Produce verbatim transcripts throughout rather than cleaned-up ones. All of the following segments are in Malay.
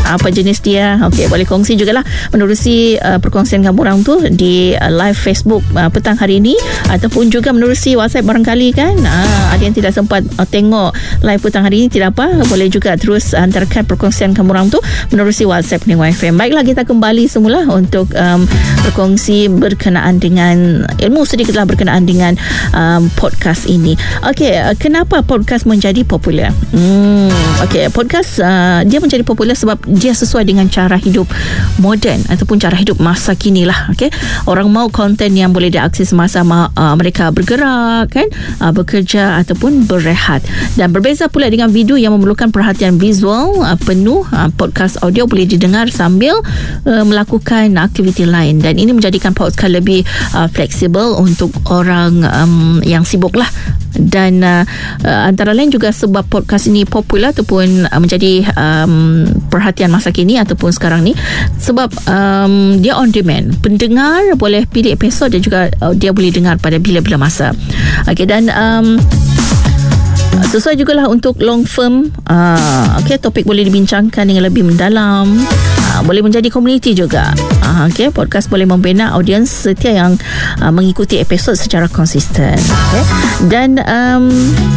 apa jenis dia. Okey, boleh kongsi jugalah menerusi uh, perkongsian kamu orang tu di uh, live Facebook uh, petang hari ini, ataupun juga menerusi WhatsApp barangkali kan. Uh, ada yang tidak sempat uh, tengok live petang hari ini, tidak apa, boleh juga terus hantarkan perkongsian kamu orang tu menerusi WhatsApp Pendengar F M. Baiklah, kita kembali semula untuk um, berkongsi berkenaan dengan ilmu, sedikitlah berkenaan dengan um, podcast ini. Okey, uh, kenapa podcast menjadi popular? Hmm, okey, podcast uh, dia menjadi popular sebab dia sesuai dengan cara hidup moden ataupun cara hidup masa kini lah. Okey, orang mau konten yang boleh diakses masa uh, mereka bergerak kan, uh, bekerja ataupun berehat. Dan berbeza pula dengan video yang memerlukan perhatian visual uh, penuh, uh, podcast audio boleh didengar sambil uh, melakukan aktiviti lain, dan ini menjadikan podcast lebih uh, fleksibel untuk orang um, yang sibuk lah. Dan uh, uh, antara lain juga sebab podcast ini popular ataupun uh, menjadi um, perhatian masa kini ataupun sekarang ni, sebab um, dia on demand. Pendengar boleh pilih episod dan juga uh, dia boleh dengar pada bila-bila masa. Okey, dan um, sesuai jugalah untuk long form. uh, Okey, topik boleh dibincangkan dengan lebih mendalam, uh, boleh menjadi komuniti juga. uh, Okey, podcast boleh membina audiens setia yang uh, mengikuti episod secara konsisten. Okay. Dan um,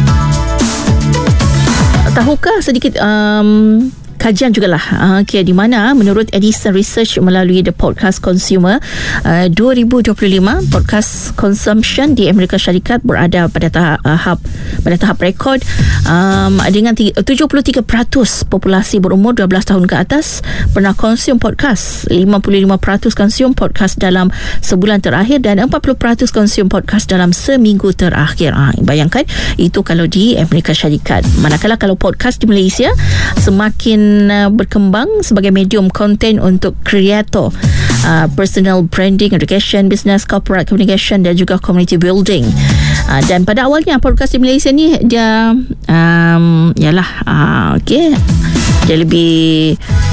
tahukah sedikit um, kajian jugalah, okay, di mana menurut Edison Research melalui The Podcast Consumer uh, dua ribu dua puluh lima, podcast consumption di Amerika Syarikat berada pada tahap pada tahap rekod um, dengan tujuh puluh tiga peratus populasi berumur dua belas tahun ke atas pernah konsum podcast, lima puluh lima peratus konsum podcast dalam sebulan terakhir, dan empat puluh peratus konsum podcast dalam seminggu terakhir. Ha, bayangkan itu kalau di Amerika Syarikat. Manakala kalau podcast di Malaysia semakin berkembang sebagai medium konten untuk kreator, uh, personal branding, education, business, corporate communication dan juga community building. Uh, dan pada awalnya podcast di Malaysia ni dia um, yalah uh, okey, dia lebih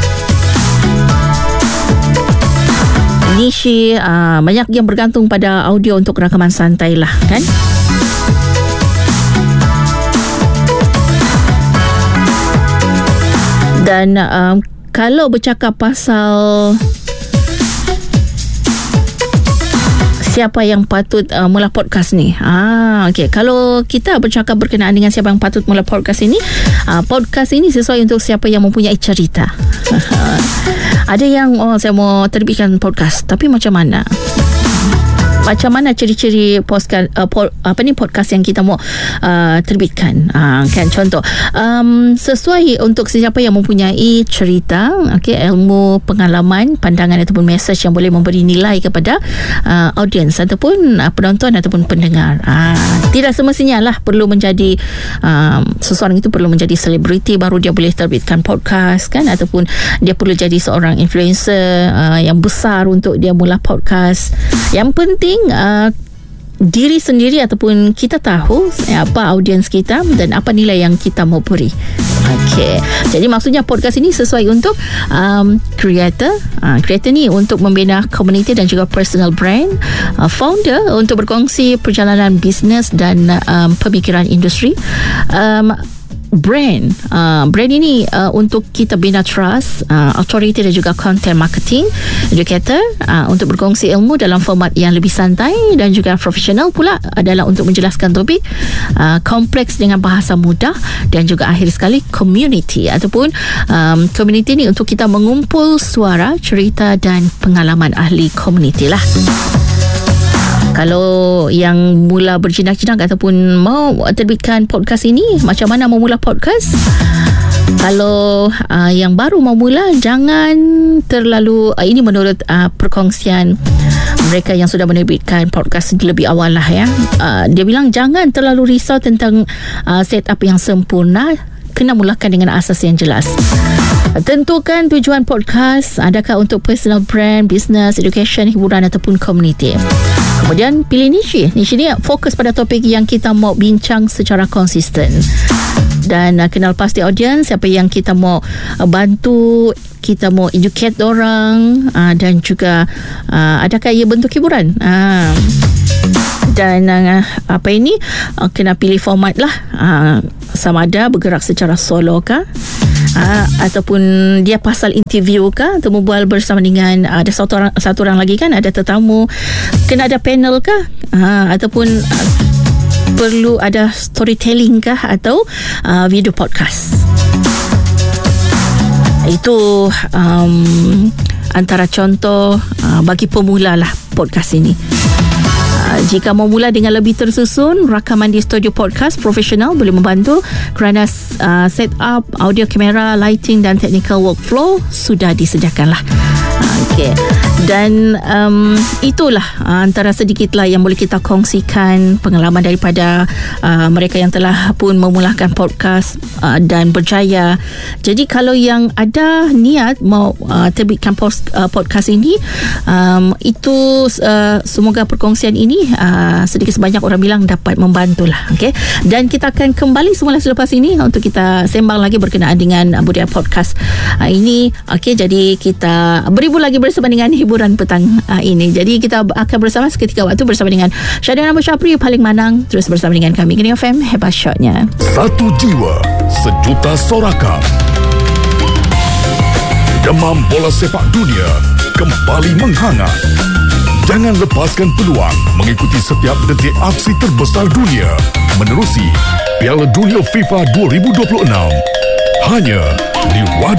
niche, uh, banyak yang bergantung pada audio untuk rakaman santai lah kan. Dan um, kalau bercakap pasal siapa yang patut uh, mula podcast ni, ah, okay. Kalau kita bercakap berkenaan dengan siapa yang patut mula podcast ini, uh, podcast ini sesuai untuk siapa yang mempunyai cerita. Ada yang oh, saya mau terbitkan podcast, tapi macam mana? Macam mana ciri-ciri podcast, uh, pod, apa ni podcast yang kita mau uh, terbitkan, uh, kan, contoh um, sesuai untuk sesiapa yang mempunyai cerita, okay, ilmu, pengalaman, pandangan ataupun mesej yang boleh memberi nilai kepada uh, audiens ataupun uh, penonton ataupun pendengar. uh, tidak semestinya lah perlu menjadi um, seseorang itu perlu menjadi selebriti baru dia boleh terbitkan podcast kan, ataupun dia perlu jadi seorang influencer uh, yang besar untuk dia mula podcast. Yang penting Uh, diri sendiri ataupun kita tahu apa audiens kita dan apa nilai yang kita mau beri. Okey, jadi maksudnya podcast ini sesuai untuk um, creator uh, creator ni untuk membina community dan juga personal brand, uh, founder untuk berkongsi perjalanan bisnes dan um, pemikiran industri, um, brand uh, brand ini uh, untuk kita bina trust, uh, authority dan juga content marketing, educator uh, untuk berkongsi ilmu dalam format yang lebih santai, dan juga profesional pula adalah untuk menjelaskan topik uh, kompleks dengan bahasa mudah, dan juga akhir sekali community ataupun um, community ni untuk kita mengumpul suara, cerita dan pengalaman ahli community lah. Kalau yang mula berjinak-jinak ataupun mau terbitkan podcast ini, macam mana memula podcast? Kalau uh, yang baru mau mula, jangan terlalu uh, ini menurut uh, perkongsian mereka yang sudah menerbitkan podcast lebih awal lah ya. Uh, dia bilang jangan terlalu risau tentang uh, setup yang sempurna, kena mulakan dengan asas yang jelas. Tentukan tujuan podcast, adakah untuk personal brand, business, education, hiburan ataupun community. Kemudian pilih niche. Niche ni fokus pada topik yang kita mau bincang secara konsisten. Dan uh, kenal pasti audiens, siapa yang kita mau uh, bantu, kita mau educate orang, uh, dan juga uh, adakah ia bentuk hiburan. Uh, dan uh, apa ini uh, kena pilih format lah, uh, sama ada bergerak secara solo kah, uh, ataupun dia pasal interview kah, atau berbual bersama dengan uh, ada satu orang, satu orang lagi kan, ada tetamu, kena ada panel kah, uh, ataupun uh, perlu ada storytelling kah, atau uh, video podcast. Itu um, antara contoh uh, bagi pemula lah podcast ini. Uh, jika mau mula dengan lebih tersusun, rakaman di studio podcast profesional boleh membantu kerana uh, set up audio, kamera, lighting dan technical workflow sudah disediakan lah. Okey. Dan um, itulah uh, antara sedikitlah yang boleh kita kongsikan pengalaman daripada uh, mereka yang telah pun memulakan podcast uh, dan berjaya. Jadi kalau yang ada niat mau uh, terbitkan post, uh, podcast ini, um, itu uh, semoga perkongsian ini uh, sedikit sebanyak orang bilang dapat membantulah. Okey. Dan kita akan kembali semula selepas ini untuk kita sembang lagi berkenaan dengan uh, budaya podcast uh, ini. Okey, jadi kita beribu lagi bersama dengan hiburan petang uh, ini. Jadi kita akan bersama seketika waktu bersama dengan Syahdan Abu Syapri paling manang, terus bersama dengan kami Gini F M, hebat shotnya. Satu jiwa, sejuta sorakan. Demam bola sepak dunia kembali menghangat. Jangan lepaskan peluang mengikuti setiap detik aksi terbesar dunia menerusi Piala Dunia FIFA dua ribu dua puluh enam hanya di Wadah